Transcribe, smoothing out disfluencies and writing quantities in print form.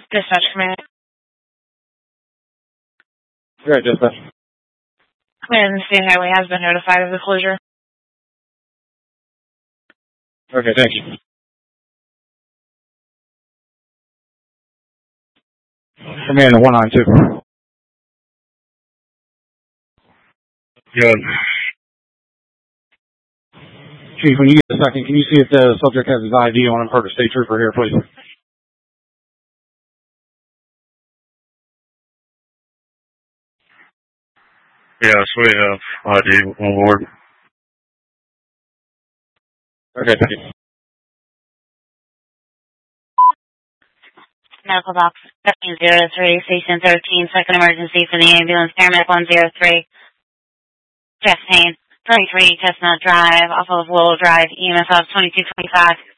Dispatch command. Right, dispatch. Command State Highway has been notified of the closure. Okay, thank you. Command 192. Good. Chief, when you get a second, can you see if the subject has his ID on him for the state trooper here, please? Yes, we have ID on board. Okay, thank you. Medical box 1303, station 13, second emergency for the ambulance, paramedic 103. Jeff Payne, 23, Chestnut Drive, off of Willow Drive, EMS off 2225.